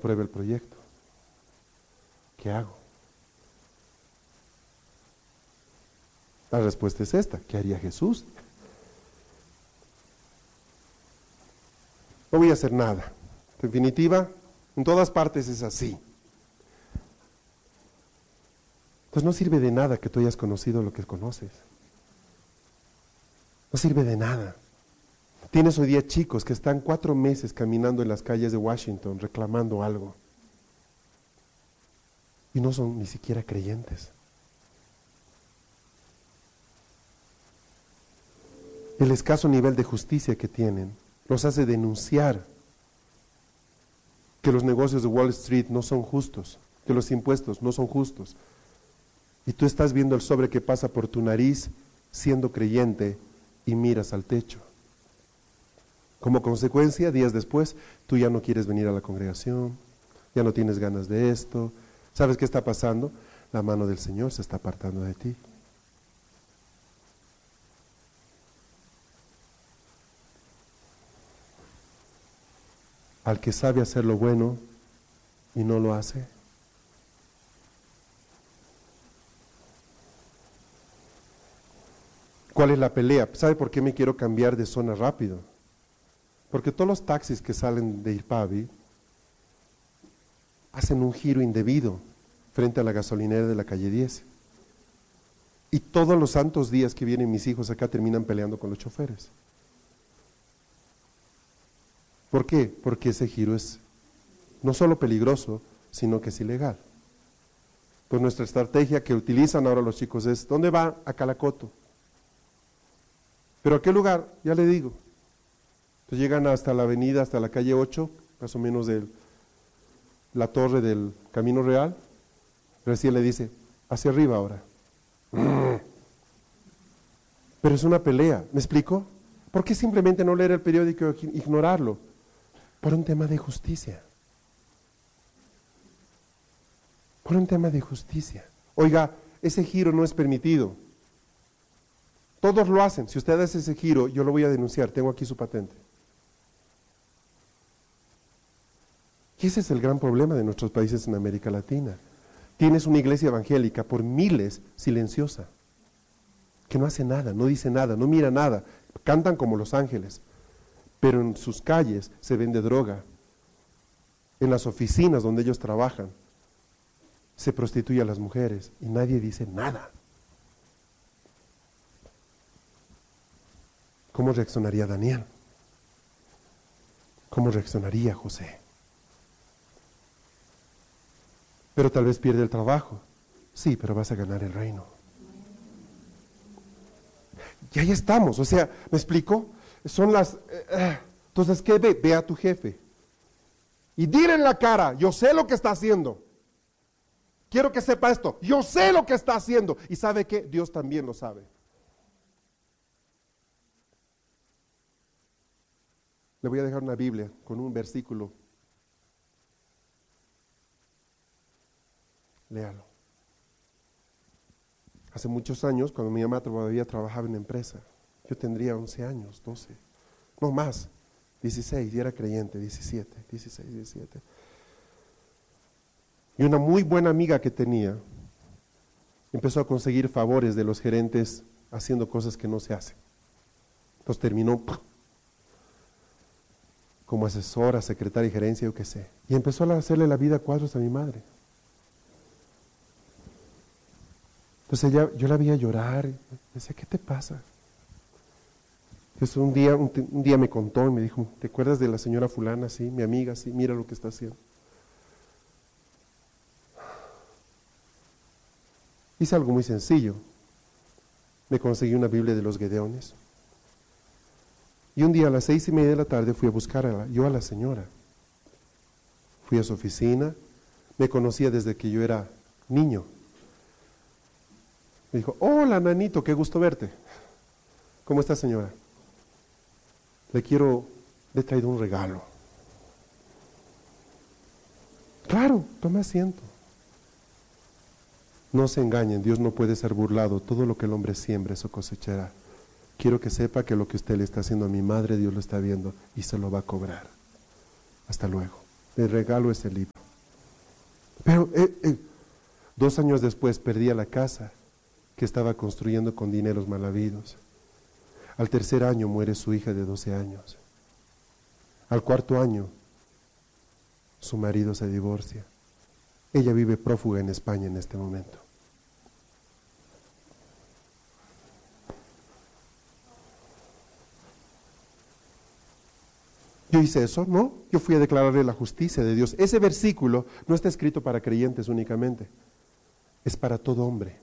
apruebe el proyecto. ¿Qué hago? La respuesta es esta: ¿qué haría Jesús? No voy a hacer nada. En definitiva, en todas partes es así. Pues no sirve de nada que tú hayas conocido lo que conoces. No sirve de nada. Tienes hoy día chicos que están 4 meses caminando en las calles de Washington reclamando algo. Y no son ni siquiera creyentes. El escaso nivel de justicia que tienen los hace denunciar que los negocios de Wall Street no son justos, que los impuestos no son justos. Y tú estás viendo el sobre que pasa por tu nariz siendo creyente y miras al techo. Como consecuencia, días después, tú ya no quieres venir a la congregación, ya no tienes ganas de esto. ¿Sabes qué está pasando? La mano del Señor se está apartando de ti. Al que sabe hacer lo bueno y no lo hace. ¿Cuál es la pelea? ¿Sabe por qué me quiero cambiar de zona rápido? Porque todos los taxis que salen de Irpavi hacen un giro indebido frente a la gasolinera de la calle 10. Y todos los santos días que vienen mis hijos acá terminan peleando con los choferes. ¿Por qué? Porque ese giro es no solo peligroso, sino que es ilegal. Pues nuestra estrategia que utilizan ahora los chicos es: ¿dónde va? A Calacoto. ¿Pero a qué lugar? Ya le digo. Entonces llegan hasta la avenida, hasta la calle 8, más o menos de la torre del Camino Real. Recién le dice: hacia arriba ahora. Pero es una pelea, ¿me explico? ¿Por qué simplemente no leer el periódico e ignorarlo? Por un tema de justicia. Por un tema de justicia. Oiga, ese giro no es permitido. Todos lo hacen. Si usted hace ese giro, yo lo voy a denunciar. Tengo aquí su patente. Y ese es el gran problema de nuestros países en América Latina. Tienes una iglesia evangélica por miles silenciosa, que no hace nada, no dice nada, no mira nada. Cantan como los ángeles, pero en sus calles se vende droga. En las oficinas donde ellos trabajan se prostituye a las mujeres y nadie dice nada. ¿Cómo reaccionaría Daniel? ¿Cómo reaccionaría José? Pero tal vez pierde el trabajo. Sí, pero vas a ganar el reino. Y ahí estamos, o sea, ¿me explico? Son las... entonces, ¿qué ve? Ve a tu jefe. Y dile en la cara: yo sé lo que está haciendo. Quiero que sepa esto. Yo sé lo que está haciendo. ¿Y sabe qué? Dios también lo sabe. Le voy a dejar una Biblia con un versículo. Léalo. Hace muchos años, cuando mi mamá todavía trabajaba en la empresa, yo tendría 11 años, 12, no más, 16, y era creyente, 17. Y una muy buena amiga que tenía empezó a conseguir favores de los gerentes haciendo cosas que no se hacen. Entonces terminó como asesora, secretaria y gerencia, yo qué sé. Y empezó a hacerle la vida a cuadros a mi madre. Entonces yo la veía llorar, y decía: ¿qué te pasa? Entonces un día me contó y me dijo: ¿te acuerdas de la señora fulana? Sí, mi amiga, sí, mira lo que está haciendo. Hice algo muy sencillo. Me conseguí una Biblia de los Gedeones. Y un día a las 6:30 de la tarde fui a buscar a la señora. Fui a su oficina, me conocía desde que yo era niño. Me dijo: hola, nanito, qué gusto verte. ¿Cómo está, señora? Le he traído un regalo. Claro, tome asiento. No se engañen, Dios no puede ser burlado. Todo lo que el hombre siembra, eso cosechará. Quiero que sepa que lo que usted le está haciendo a mi madre, Dios lo está viendo y se lo va a cobrar. Hasta luego. Le regalo ese libro. Pero 2 años después perdía la casa que estaba construyendo con dineros mal habidos. Al 3er año muere su hija de 12 años. Al 4.º año, su marido se divorcia. Ella vive prófuga en España en este momento. ¿Yo hice eso? No, yo fui a declararle la justicia de Dios. Ese versículo no está escrito para creyentes únicamente, es para todo hombre.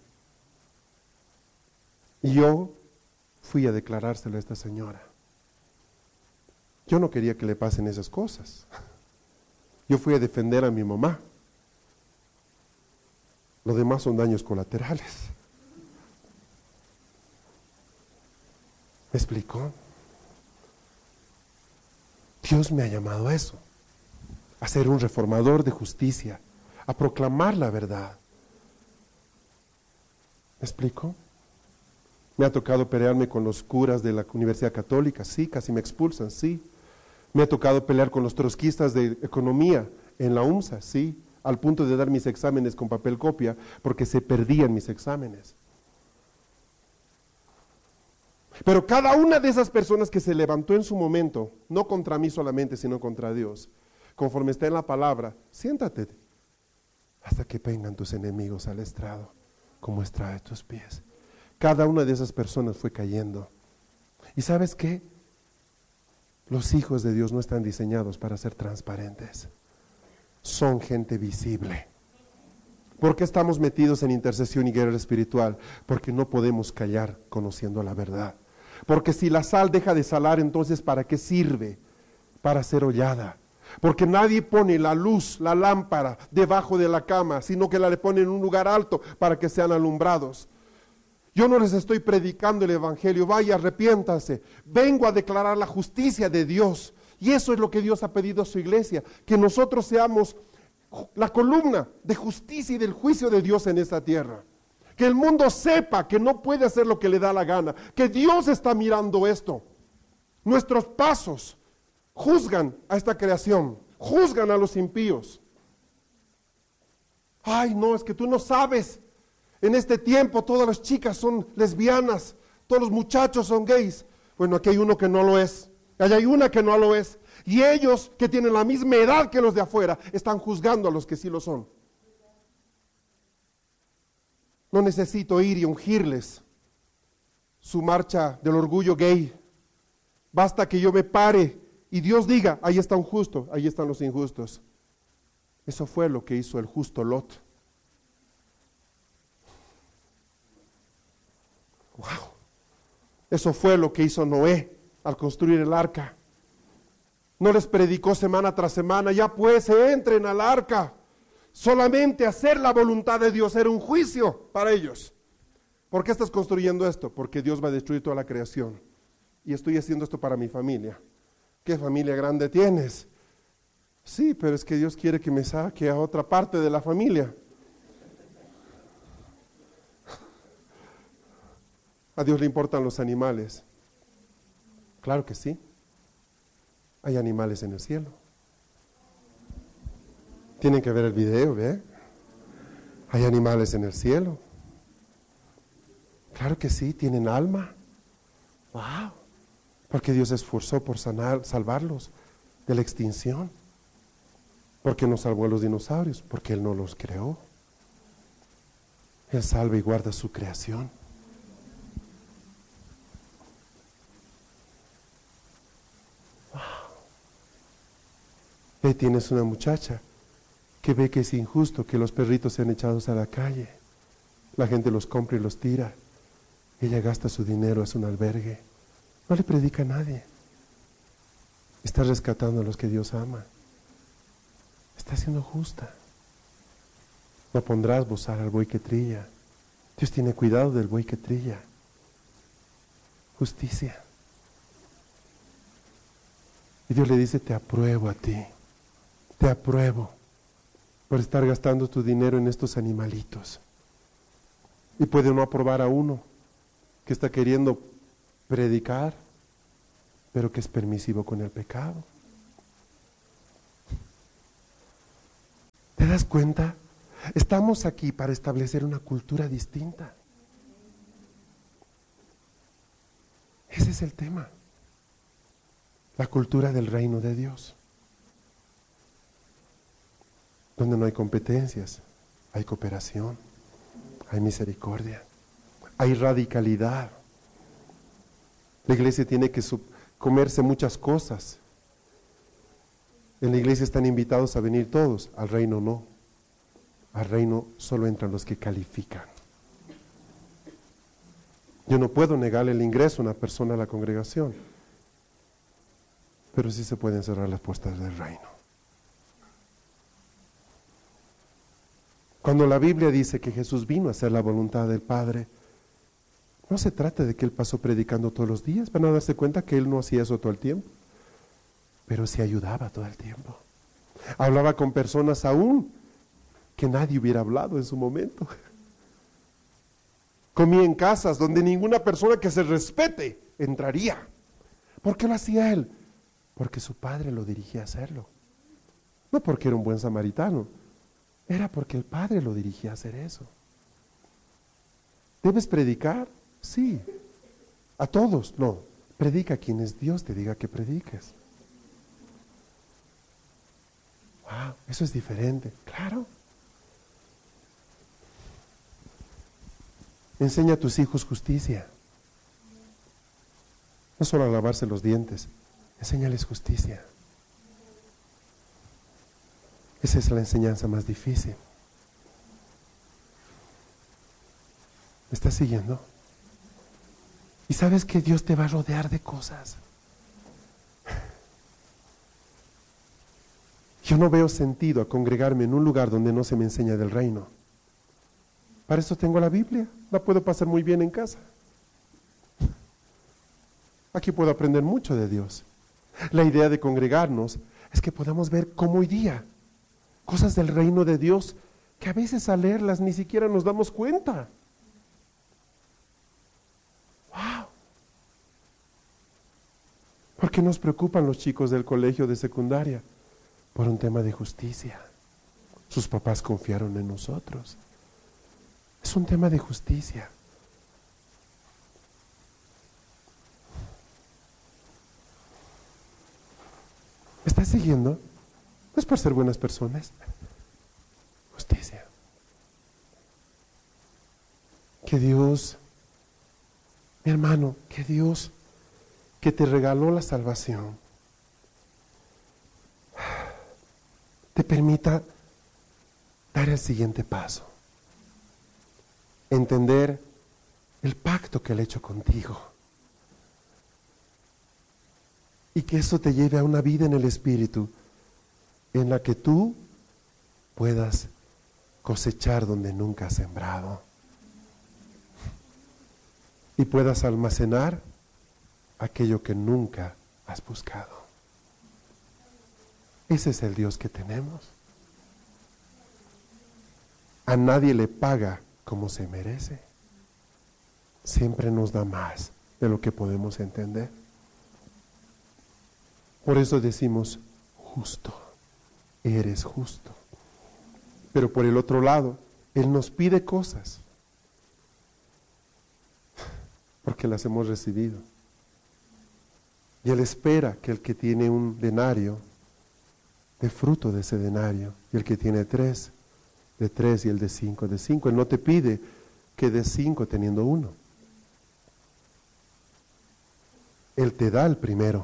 Y yo fui a declarárselo a esta señora. Yo no quería que le pasen esas cosas. Yo fui a defender a mi mamá. Lo demás son daños colaterales. ¿Me explicó? Dios me ha llamado a eso, a ser un reformador de justicia, a proclamar la verdad. ¿Me explico? Me ha tocado pelearme con los curas de la Universidad Católica, sí, casi me expulsan, sí. Me ha tocado pelear con los trotskistas de economía en la UMSA, sí, al punto de dar mis exámenes con papel copia, porque se perdían mis exámenes. Pero cada una de esas personas que se levantó en su momento, no contra mí solamente, sino contra Dios, conforme está en la palabra, siéntate hasta que vengan tus enemigos al estrado, como estrado de tus pies. Cada una de esas personas fue cayendo. ¿Y sabes qué? Los hijos de Dios no están diseñados para ser transparentes. Son gente visible. ¿Por qué estamos metidos en intercesión y guerra espiritual? Porque no podemos callar conociendo la verdad. Porque si la sal deja de salar, entonces ¿para qué sirve? Para ser hollada. Porque nadie pone la luz, la lámpara, debajo de la cama, sino que la le pone en un lugar alto para que sean alumbrados. Yo no les estoy predicando el evangelio, vaya, arrepiéntanse. Vengo a declarar la justicia de Dios. Y eso es lo que Dios ha pedido a su iglesia, que nosotros seamos la columna de justicia y del juicio de Dios en esta tierra. Que el mundo sepa que no puede hacer lo que le da la gana, que Dios está mirando esto. Nuestros pasos juzgan a esta creación, juzgan a los impíos. Ay, no, es que tú no sabes. En este tiempo todas las chicas son lesbianas, todos los muchachos son gays. Bueno, aquí hay uno que no lo es, allá hay una que no lo es. Y ellos, que tienen la misma edad que los de afuera, están juzgando a los que sí lo son. No necesito ir y ungirles su marcha del orgullo gay. Basta que yo me pare y Dios diga, ahí está un justo, ahí están los injustos. Eso fue lo que hizo el justo Lot. Wow. Eso fue lo que hizo Noé al construir el arca. No les predicó semana tras semana, ya pues entren al arca. Solamente hacer la voluntad de Dios era un juicio para ellos. ¿Por qué estás construyendo esto? Porque Dios va a destruir toda la creación. Y estoy haciendo esto para mi familia. ¿Qué familia grande tienes? Sí, pero es que Dios quiere que me saque a otra parte de la familia. ¿A Dios le importan los animales? Claro que sí. Hay animales en el cielo. Tienen que ver el video, ¿ve? Hay animales en el cielo. Claro que sí, tienen alma. Wow. Porque Dios se esforzó por salvarlos de la extinción. Porque no salvó a los dinosaurios, porque Él no los creó. Él salva y guarda su creación. Wow. Ahí tienes una muchacha que ve que es injusto que los perritos sean echados a la calle. La gente los compra y los tira. Ella gasta su dinero, es un albergue. No le predica a nadie. Está rescatando a los que Dios ama. Está siendo justa. No pondrás bozar al buey que trilla. Dios tiene cuidado del buey que trilla. Justicia. Y Dios le dice, te apruebo a ti. Te apruebo por estar gastando tu dinero en estos animalitos. Y puede no aprobar a uno que está queriendo predicar, pero que es permisivo con el pecado. das cuenta? Estamos aquí para establecer una cultura distinta. Ese es el tema. La cultura del reino de Dios. Donde no hay competencias, hay cooperación, hay misericordia, hay radicalidad. La iglesia tiene que comerse muchas cosas. En la iglesia están invitados a venir todos, al reino no. Al reino solo entran los que califican. Yo no puedo negarle el ingreso a una persona a la congregación, pero sí se pueden cerrar las puertas del reino. Cuando la Biblia dice que Jesús vino a hacer la voluntad del Padre, no se trata de que Él pasó predicando todos los días. Van a darse cuenta que Él no hacía eso todo el tiempo, pero sí ayudaba todo el tiempo. Hablaba con personas aún que nadie hubiera hablado en su momento. Comía en casas donde ninguna persona que se respete entraría. ¿Por qué lo hacía Él? Porque su Padre lo dirigía a hacerlo. No porque era un buen samaritano, era porque el Padre lo dirigía a hacer eso. ¿Debes predicar? Sí. ¿A todos? No. Predica a quienes Dios te diga que prediques. Wow, eso es diferente. Claro. Enseña a tus hijos justicia. No solo a lavarse los dientes, enséñales justicia. Esa es la enseñanza más difícil. ¿Me estás siguiendo? Y sabes que Dios te va a rodear de cosas. Yo no veo sentido a congregarme en un lugar donde no se me enseña del reino. Para eso tengo la Biblia, la puedo pasar muy bien en casa. Aquí puedo aprender mucho de Dios. La idea de congregarnos es que podamos ver cómo hoy día cosas del reino de Dios que a veces al leerlas ni siquiera nos damos cuenta. ¡Wow! ¿Por qué nos preocupan los chicos del colegio de secundaria? Por un tema de justicia. Sus papás confiaron en nosotros. Es un tema de justicia. ¿Me estás siguiendo? No es por ser buenas personas. Justicia. Que Dios, mi hermano, que Dios, que te regaló la salvación, te permita dar el siguiente paso. Entender el pacto que Él ha hecho contigo. Y que eso te lleve a una vida en el Espíritu en la que tú puedas cosechar donde nunca has sembrado. Y puedas almacenar aquello que nunca has buscado. Ese es el Dios que tenemos. A nadie le paga como se merece. Siempre nos da más de lo que podemos entender. Por eso decimos, justo, eres justo. Pero por el otro lado, Él nos pide cosas, porque las hemos recibido. Y Él espera que el que tiene un denario, dé fruto de ese denario, y el que tiene 3, de 3, y el de 5, de 5. Él no te pide que des 5 teniendo 1. Él te da el primero.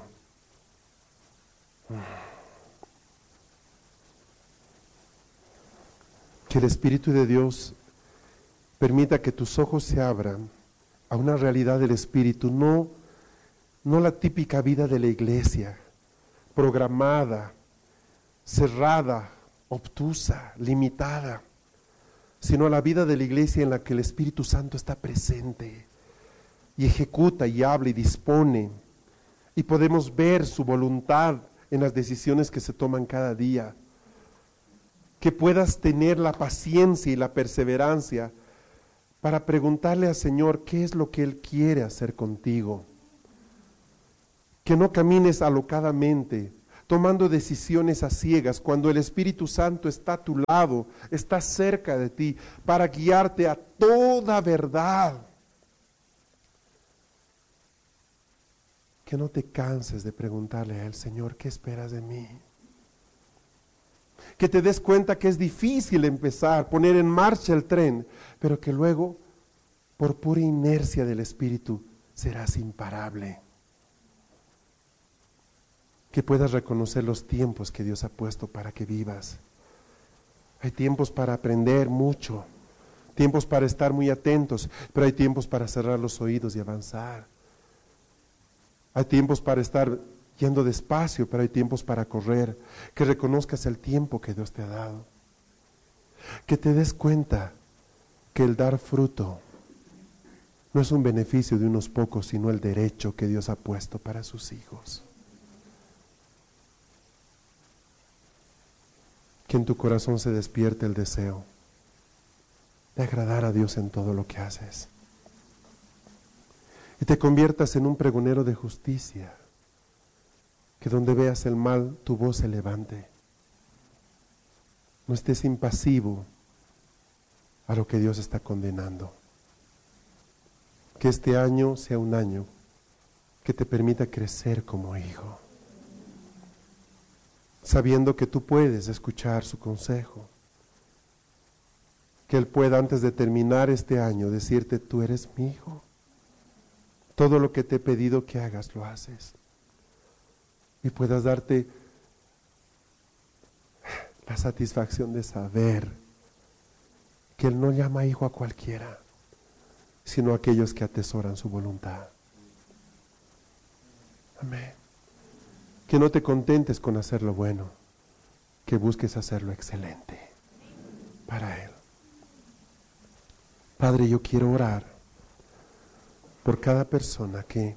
Que el Espíritu de Dios permita que tus ojos se abran a una realidad del Espíritu, no la típica vida de la iglesia, programada, cerrada, obtusa, limitada, sino la vida de la iglesia en la que el Espíritu Santo está presente y ejecuta y habla y dispone, y podemos ver su voluntad en las decisiones que se toman cada día. Que puedas tener la paciencia y la perseverancia para preguntarle al Señor qué es lo que Él quiere hacer contigo. Que no camines alocadamente, tomando decisiones a ciegas, cuando el Espíritu Santo está a tu lado, está cerca de ti, para guiarte a toda verdad. Que no te canses de preguntarle a Él, Señor, ¿qué esperas de mí? Que te des cuenta que es difícil empezar, poner en marcha el tren, pero que luego, por pura inercia del Espíritu, serás imparable. Que puedas reconocer los tiempos que Dios ha puesto para que vivas. Hay tiempos para aprender mucho, tiempos para estar muy atentos, pero hay tiempos para cerrar los oídos y avanzar. Hay tiempos para estar yendo despacio, pero hay tiempos para correr. Que reconozcas el tiempo que Dios te ha dado. Que te des cuenta que el dar fruto no es un beneficio de unos pocos, sino el derecho que Dios ha puesto para sus hijos. Que en tu corazón se despierte el deseo de agradar a Dios en todo lo que haces. Y te conviertas en un pregonero de justicia, que donde veas el mal tu voz se levante. No estés impasivo a lo que Dios está condenando. Que este año sea un año que te permita crecer como hijo, sabiendo que tú puedes escuchar su consejo, que Él pueda antes de terminar este año decirte, tú eres mi hijo. Todo lo que te he pedido que hagas, lo haces. Y puedas darte la satisfacción de saber que Él no llama hijo a cualquiera, sino a aquellos que atesoran su voluntad. Amén. Que no te contentes con hacer lo bueno, que busques hacer lo excelente para Él. Padre, yo quiero orar por cada persona que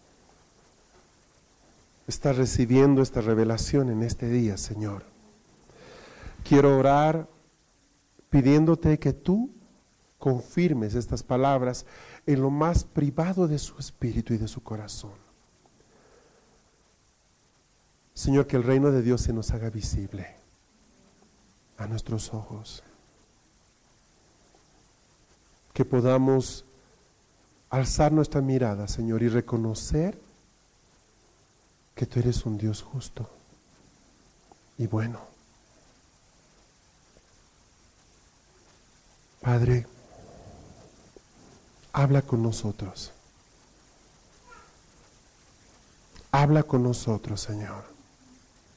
está recibiendo esta revelación en este día, Señor. Quiero orar pidiéndote que tú confirmes estas palabras en lo más privado de su espíritu y de su corazón. Señor, que el reino de Dios se nos haga visible a nuestros ojos. Que podamos alzar nuestra mirada, Señor, y reconocer que tú eres un Dios justo y bueno. Padre, habla con nosotros. Habla con nosotros, Señor.